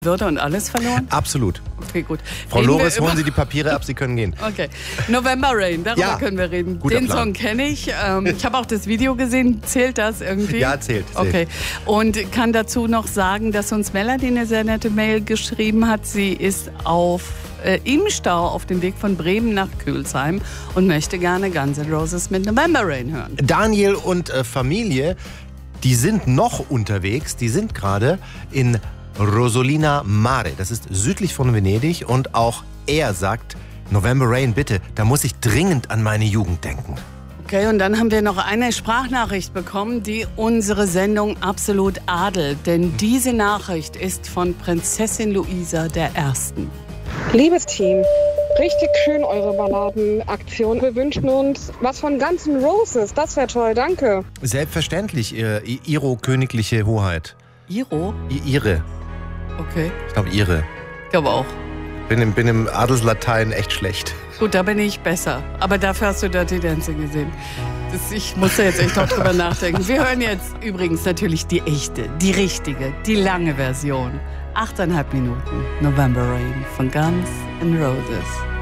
Würde und alles verloren? Absolut. Okay, gut. Frau Loris, holen Sie die Papiere ab, Sie können gehen. Okay. November Rain, darüber können wir reden. Den Plan. Song kenne ich. Ich habe auch das Video gesehen. Zählt das irgendwie? Ja, zählt. Okay. Und kann dazu noch sagen, dass uns Melanie eine sehr nette Mail geschrieben hat. Sie ist im Stau auf dem Weg von Bremen nach Kühlsheim und möchte gerne Guns N' Roses mit November Rain hören. Daniel und Familie, die sind noch unterwegs. Die sind gerade in Rosolina Mare. Das ist südlich von Venedig. Und auch er sagt, November Rain, bitte, da muss ich dringend an meine Jugend denken. Okay, und dann haben wir noch eine Sprachnachricht bekommen, die unsere Sendung absolut adelt. Denn diese Nachricht ist von Prinzessin Luisa I. Liebes Team, richtig schön eure Balladenaktion. Wir wünschen uns was von Guns N' Roses. Das wäre toll, danke. Selbstverständlich, Ihre königliche Hoheit. Iro? Ihre. Okay. Ich glaube, Ihre. Ich glaube auch. Bin im Adelslatein echt schlecht. Gut, da bin ich besser. Aber dafür hast du Dirty Dancing gesehen. Ich muss da jetzt echt noch drüber nachdenken. Wir hören jetzt übrigens natürlich die echte, die richtige, die lange Version. 8,5 Minuten November Rain von Guns N' Roses.